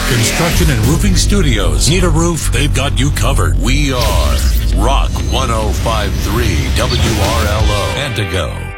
Construction and Roofing Studios. Need a roof? They've got you covered. We are Rock 105.3 WRLO Antigo.